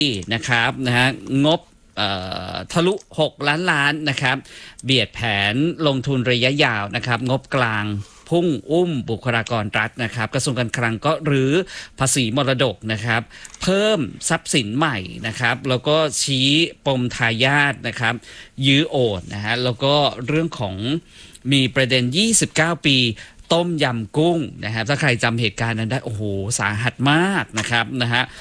นะครับนะฮะงบทะลุ6ล้านล้านนะครับเบียดแผนลงทุนระยะยาวนะครับงบกลางพุ่งบุคลากรรัฐนะครับกระทรวงการคลังก็รื้อภาษีมรดกนะครับเพิ่มทรัพย์สินใหม่นะครับแล้วก็ชี้ปมทายาทนะครับยื้อโอนนะฮะแล้วก็เรื่องของมีประเด็น29 ปีต้มยำกุ้งนะครับถ้าใครจำเหตุการณ์นั้นได้โอ้โหสาหัสมากนะครับนะฮะ